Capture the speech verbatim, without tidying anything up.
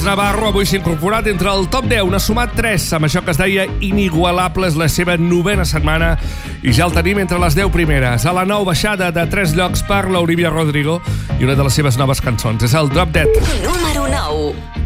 Navarro avui s'ha incorporat entre el top deu, n'ha sumat tres, amb això que es deia Inigualable, és la seva novena setmana i ja el tenim entre les deu primeres. A la nou baixada de tres llocs per l'Olivia Rodrigo i una de les seves noves cançons. És el Drop Dead. Número nou.